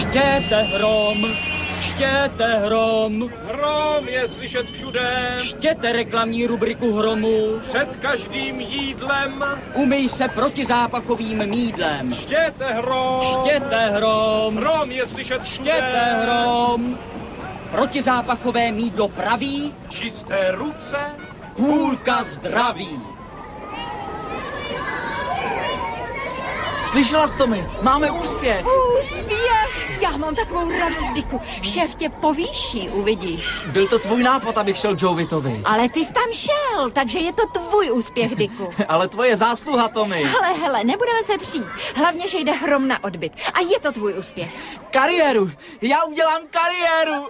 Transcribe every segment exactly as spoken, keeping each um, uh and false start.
Štěte hrom, štěte hrom. Hrom je slyšet všude. Štěte reklamní rubriku hromu. Před každým jídlem. Umyj se protizápachovým mýdlem. Štěte hrom. Štěte hrom. Hrom je slyšet všude. Štěte hrom. Protizápachové mýdlo praví. Čisté ruce. Půlka zdraví. Slyšela jsi to mi? Máme úspěch. Úspěch! Já mám takovou radost, Diku. Šéf tě povýší, uvidíš. Byl to tvůj nápad, abych šel Jovitovi. Ale ty jsi tam šel, takže je to tvůj úspěch, Diku. Ale tvoje zásluha, Tommy. Ale hele, nebudeme se přijít. Hlavně, že jde hrom na odbyt. A je to tvůj úspěch. Kariéru! Já udělám kariéru!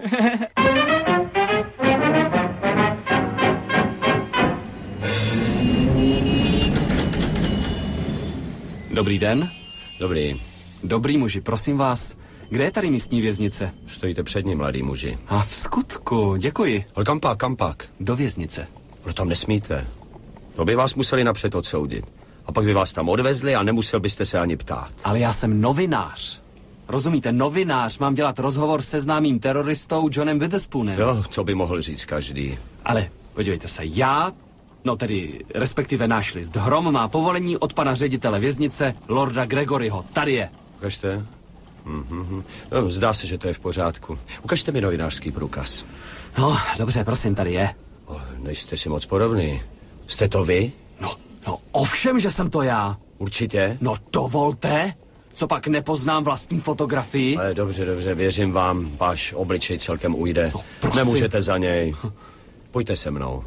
Dobrý den. Dobrý. Dobrý muži, prosím vás, kde je tady místní věznice? Stojíte před ním, mladý muži. A v skutku, děkuji. Ale kam pak, kam pak? Do věznice. No tam nesmíte. To by vás museli napřed odsoudit. A pak by vás tam odvezli a nemusel byste se ani ptát. Ale já jsem novinář. Rozumíte, novinář, mám dělat rozhovor se známým teroristou Johnem Witherspoonem. Jo, to by mohl říct každý. Ale podívejte se, já... No tedy, respektive náš list. Hrom má povolení od pana ředitele věznice, Lorda Gregoryho. Tady je. Ukažte. Mm-hmm. No, zdá se, že to je v pořádku. Ukažte mi novinářský průkaz. No, dobře, prosím, tady je. Oh, nejste si moc podobný. Jste to vy? No, no, ovšem, že jsem to já. Určitě? No, dovolte. Co pak nepoznám vlastní fotografii? Ale dobře, dobře, věřím vám. Váš obličej celkem ujde. No, nemůžete za něj. Pojďte se mnou.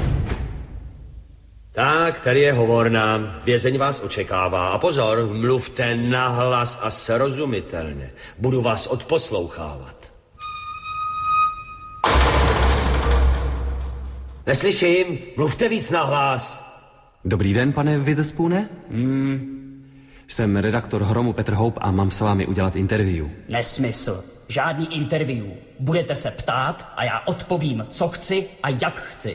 Tak, tady je hovorna. Vězeň vás očekává. A pozor, mluvte nahlas a srozumitelně. Budu vás odposlouchávat. Neslyším, mluvte víc nahlas. Dobrý den, pane Witherspoone. Hmm. Jsem redaktor Hromu Petr Houp a mám s vámi udělat interview. Nesmysl. Žádný interview. Budete se ptát a já odpovím, co chci a jak chci.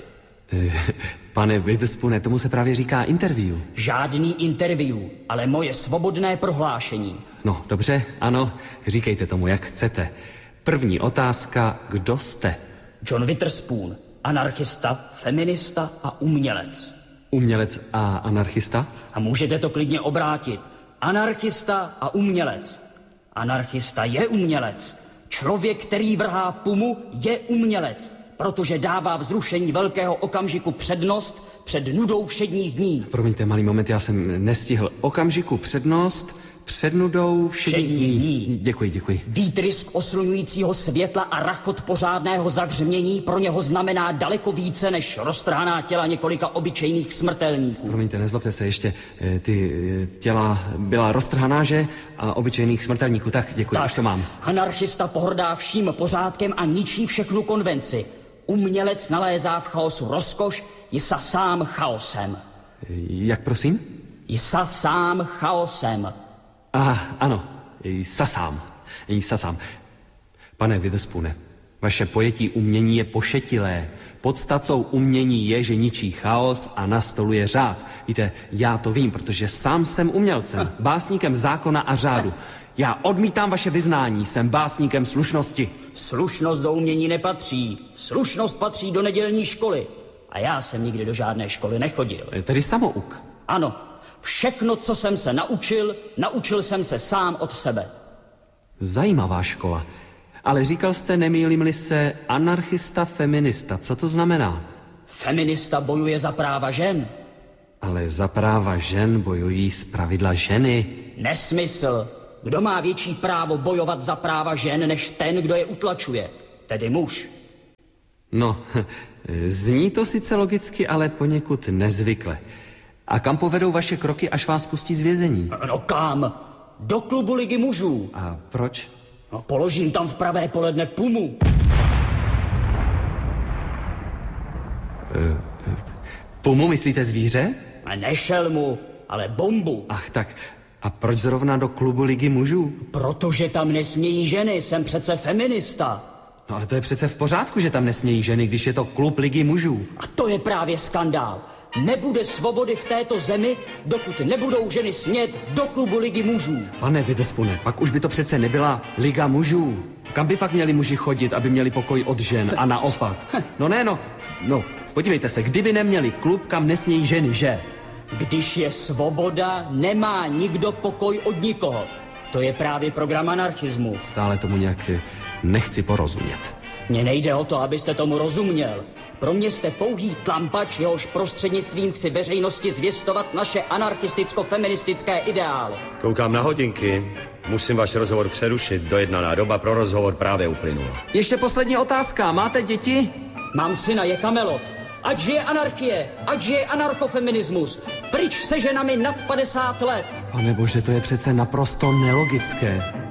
Pane Witherspoone, tomu se právě říká interview. Žádný interview, ale moje svobodné prohlášení. No, dobře, ano, říkejte tomu, jak chcete. První otázka, kdo jste? John Witherspoon, anarchista, feminista a umělec. Umělec a anarchista? A můžete to klidně obrátit. Anarchista a umělec. Anarchista je umělec. Člověk, který vrhá pumu, je umělec, protože dává vzrušení velkého okamžiku přednost před nudou všedních dní. Promiňte, malý moment, já jsem nestihl. Okamžiku přednost před nudou všedních dní. dní. Děkuji, děkuji. Výtrysk osluňujícího světla a rachot pořádného zahřmění pro něho znamená daleko více než roztrhaná těla několika obyčejných smrtelníků. Promiňte, nezlobte se ještě. Ty těla byla roztrhaná, že? A obyčejných smrtelníků. Tak, děkuji, tak, už to mám. Anarchista pohrdá vším pořádkem a ničí všechnu konvenci. Umělec nalézá v chaosu rozkoš, jsa sám chaosem. Jak prosím? Jsa sám chaosem. Aha, ano, sasám, sasám. Pane Witherspoone, vaše pojetí umění je pošetilé. Podstatou umění je, že ničí chaos a nastoluje řád. Víte, já to vím, protože sám jsem umělcem, básníkem zákona a řádu. Já odmítám vaše vyznání, jsem básníkem slušnosti. Slušnost do umění nepatří, slušnost patří do nedělní školy. A já jsem nikdy do žádné školy nechodil. Tedy samouk. Ano. Všechno, co jsem se naučil, naučil jsem se sám od sebe. Zajímavá škola. Ale říkal jste, nemýlím-li se, anarchista, feminista. Co to znamená? Feminista bojuje za práva žen. Ale za práva žen bojují zpravidla ženy. Nesmysl. Kdo má větší právo bojovat za práva žen, než ten, kdo je utlačuje? Tedy muž. No, zní to sice logicky, ale poněkud nezvykle. A kam povedou vaše kroky, až vás pustí z vězení? No kam? Do klubu Ligy mužů. A proč? No položím tam v pravé poledne pumu. Uh, pumu myslíte zvíře? A nešel mu, ale bombu. Ach tak, a proč zrovna do klubu Ligy mužů? Protože tam nesmějí ženy, jsem přece feminista. No ale to je přece v pořádku, že tam nesmějí ženy, když je to klub Ligy mužů. A to je právě skandál. Nebude svobody v této zemi, dokud nebudou ženy smět do klubu Ligy mužů. Pane Witherspoone, pak už by to přece nebyla Liga mužů. Kam by pak měli muži chodit, aby měli pokoj od žen a naopak? No ne, no, no, podívejte se, kdyby neměli klub, kam nesmějí ženy, že? Když je svoboda, nemá nikdo pokoj od nikoho. To je právě program anarchismu. Stále tomu nějak nechci porozumět. Mně nejde o to, abyste tomu rozuměl. Pro mě jste pouhý tlampač, jehož prostřednictvím chci veřejnosti zvěstovat naše anarchisticko-feministické ideály. Koukám na hodinky. Musím váš rozhovor přerušit. Dojednaná doba pro rozhovor právě uplynula. Ještě poslední otázka. Máte děti? Mám syna, je Kamelot. Ať žije anarchie, ať žije anarchofeminismus. Pryč se ženami nad padesát let. Pane bože, to je přece naprosto nelogické.